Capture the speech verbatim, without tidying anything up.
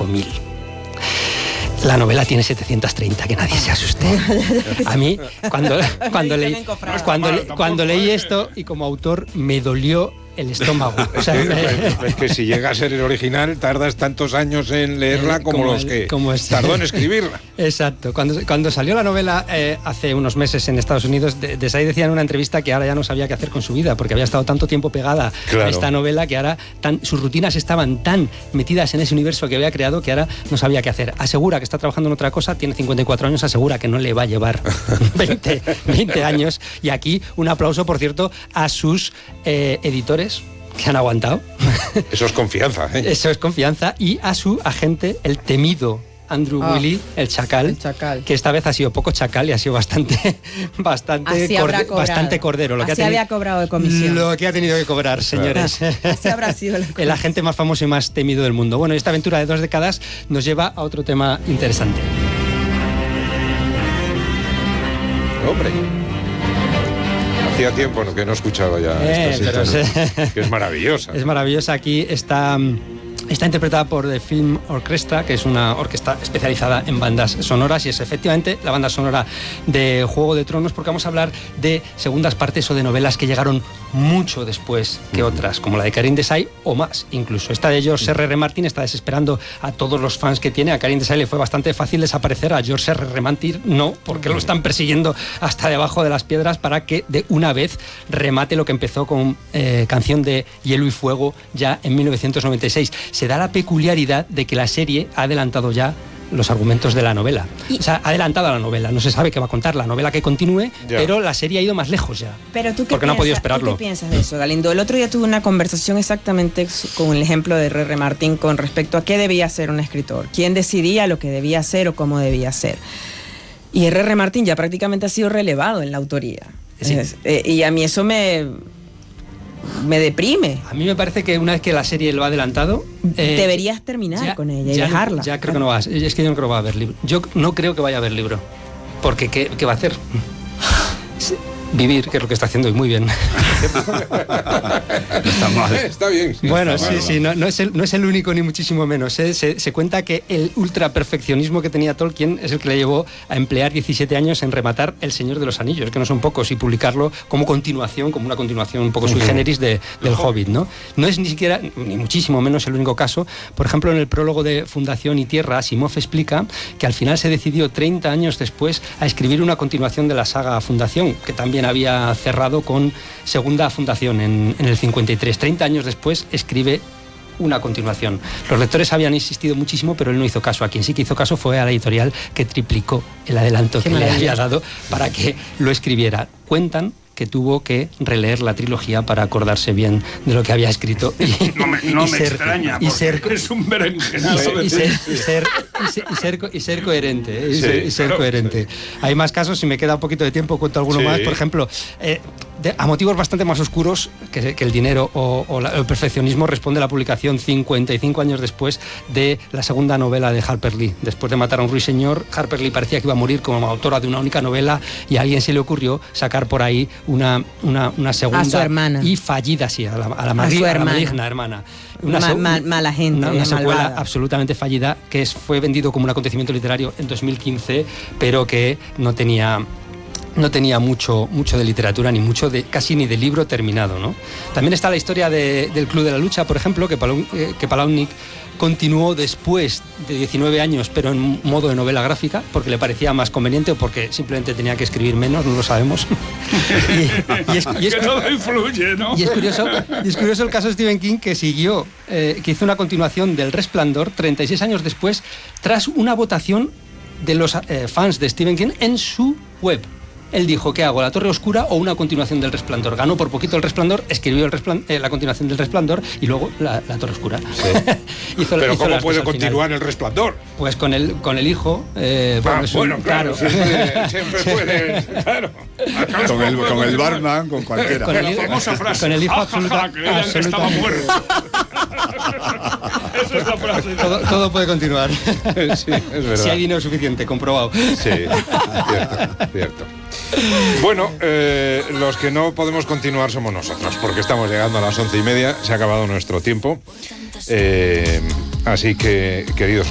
cinco mil. La novela tiene setecientos treinta, que nadie se asuste. A mí, cuando, cuando, leí, cuando, le, cuando leí esto, y como autor, me dolió el estómago. O sea, me... Es que si llega a ser el original, tardas tantos años en leerla como, como los que como es... tardó en escribirla. Exacto. Cuando, cuando salió la novela eh, hace unos meses en Estados Unidos, de, Desai decía en una entrevista que ahora ya no sabía qué hacer con su vida, porque había estado tanto tiempo pegada claro. a esta novela que ahora tan, sus rutinas estaban tan metidas en ese universo que había creado que ahora no sabía qué hacer. Asegura que está trabajando en otra cosa, tiene cincuenta y cuatro años, asegura que no le va a llevar veinte, veinte años. Y aquí un aplauso, por cierto, a sus eh, editores que han aguantado. Eso es confianza, ¿eh? Eso es confianza. Y a su agente, el temido Andrew oh, Willey, el chacal, el chacal, que esta vez ha sido poco chacal y ha sido bastante bastante, corde, bastante cordero. Lo Así que ha tenido, había cobrado de comisión. Lo que ha tenido que cobrar, señores. Así habrá sido la el agente más famoso y más temido del mundo. Bueno, esta aventura de dos décadas nos lleva a otro tema interesante. Hombre. Hacía tiempo que no escuchaba ya eh, esta sintonía, que es maravillosa. Es maravillosa. Aquí está, está interpretada por The Film Orchestra, que es una orquesta especializada en bandas sonoras, y es efectivamente la banda sonora de Juego de Tronos, porque vamos a hablar de segundas partes o de novelas que llegaron mucho después que otras, como la de Karim Desai o más incluso. Esta de George erre erre. Martin está desesperando a todos los fans que tiene. A Karim Desai le fue bastante fácil desaparecer, a George erre erre. Martin no, porque lo están persiguiendo hasta debajo de las piedras para que de una vez remate lo que empezó con eh, Canción de Hielo y Fuego ya en mil novecientos noventa y seis. Se da la peculiaridad de que la serie ha adelantado ya los argumentos de la novela. Y, o sea, ha adelantado a la novela. No se sabe qué va a contar la novela que continúe, ya. pero la serie ha ido más lejos ya. Pero tú qué porque piensas, no ha podido esperarlo. ¿tú qué piensas de eso, Galindo? El otro día tuve una conversación exactamente con el ejemplo de erre erre. Martin con respecto a qué debía ser un escritor, quién decidía lo que debía hacer o cómo debía ser. Y erre erre. Martin ya prácticamente ha sido relevado en la autoría. Sí. Es, eh, y a mí eso me... me deprime. A mí me parece que una vez que la serie lo ha adelantado... Eh, deberías terminar ya, con ella y ya, dejarla. Ya creo que no va. Es que yo no creo que va a haber libro. Yo no creo que vaya a haber libro. Porque ¿qué, qué va a hacer? Vivir, que es lo que está haciendo y muy bien. Está mal. Está bien. Sí, bueno, está sí, mal, sí, no, no, es el, no es el único ni muchísimo menos. ¿eh? Se, se cuenta que el ultra perfeccionismo que tenía Tolkien es el que le llevó a emplear diecisiete años en rematar El Señor de los Anillos, que no son pocos, y publicarlo como continuación, como una continuación un poco sui generis de, del Hobbit, ¿no? No es ni siquiera, ni muchísimo menos el único caso. Por ejemplo, en el prólogo de Fundación y Tierra, Asimov explica que al final se decidió treinta años después a escribir una continuación de la saga Fundación, que también había cerrado con Segunda Fundación en, en el cincuenta y tres. treinta años después escribe una continuación. Los lectores habían insistido muchísimo, pero él no hizo caso. A quien sí que hizo caso fue a la editorial, que triplicó el adelanto que le había dado para que lo escribiera. Cuentan que tuvo que releer la trilogía para acordarse bien de lo que había escrito. Y, no me, no y me ser, extraña, y ser, es un berenjenado. Y, y, ser, y, ser, y, ser, y, ser, y ser coherente. Y ser, sí, y ser claro, coherente. Sí. Hay más casos, si me queda un poquito de tiempo cuento alguno sí. más. Por ejemplo, eh, de, a motivos bastante más oscuros que, que el dinero o, o la, el perfeccionismo, responde la publicación cincuenta y cinco años después de la segunda novela de Harper Lee. Después de matar a un ruiseñor, Harper Lee parecía que iba a morir como autora de una única novela, y a alguien se le ocurrió sacar por ahí una, una, una segunda a su hermana. y fallida, sí, a la, a la, maligna, a la maligna hermana. Una mal, mal, mala gente, una, una secuela malvada. absolutamente fallida, que es, fue vendido como un acontecimiento literario en dos mil quince, pero que no tenía... no tenía mucho, mucho de literatura, ni mucho de, casi ni de libro terminado, ¿no? También está la historia de, del Club de la Lucha, por ejemplo, que, Palou, eh, que Palahniuk continuó después de diecinueve años, pero en modo de novela gráfica, porque le parecía más conveniente o porque simplemente tenía que escribir menos, no lo sabemos. y, y es, y es, que todo influye, ¿no? Y es curioso, y es curioso el caso de Stephen King, que siguió, eh, que hizo una continuación del Resplandor treinta y seis años después, tras una votación de los eh, fans de Stephen King en su web. Él dijo, ¿qué hago? ¿La Torre Oscura o una continuación del Resplandor? Ganó por poquito el Resplandor, escribió el Resplandor, eh, la continuación del Resplandor y luego la, la Torre Oscura. Sí. hizo, Pero hizo ¿cómo puede continuar final. el Resplandor? Pues con el, con el hijo. Eh, ah, bueno, bueno un, claro, claro. Siempre, siempre puede. Claro. Con el, con el barman, con cualquiera. Con el, la famosa frase. Con el hijo absoluta, que absoluta. estaba muerto. Esa es la frase. Todo, todo puede continuar. Sí, es verdad. Si hay dinero suficiente, comprobado. Sí, cierto, cierto. Bueno, eh, los que no podemos continuar somos nosotros, porque estamos llegando a las once y media, se ha acabado nuestro tiempo. Eh, así que, queridos